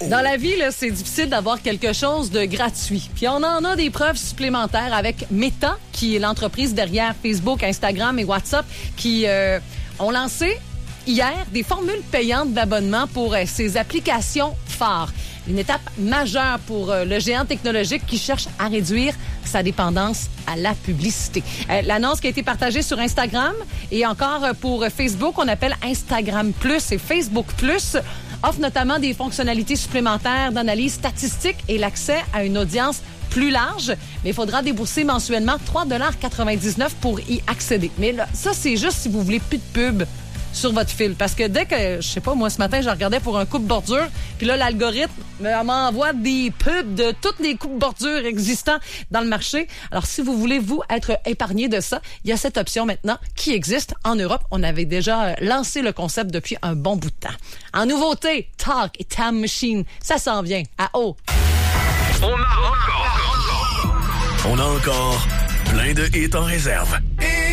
Dans la vie, là, c'est difficile d'avoir quelque chose de gratuit. Puis on en a des preuves supplémentaires avec Meta, qui est l'entreprise derrière Facebook, Instagram et WhatsApp, qui ont lancé hier des formules payantes d'abonnement pour ces applications phares. Une étape majeure pour le géant technologique qui cherche à réduire sa dépendance à la publicité. L'annonce qui a été partagée sur Instagram et encore pour Facebook, on appelle Instagram Plus et Facebook Plus, offre notamment des fonctionnalités supplémentaires d'analyse statistique et l'accès à une audience plus large, mais il faudra débourser mensuellement 3,99 $ pour y accéder. Mais là, ça, c'est juste si vous voulez plus de pub sur votre fil. Parce que dès que, je sais pas, moi, ce matin, je regardais pour un coupe-bordure, puis là, l'algorithme m'envoie des pubs de toutes les coupes-bordures existants dans le marché. Alors, si vous voulez, vous, être épargné de ça, il y a cette option maintenant qui existe en Europe. On avait déjà lancé le concept depuis un bon bout de temps. En nouveauté, Talk et Time Machine, ça s'en vient à haut. On a encore plein de hits en réserve.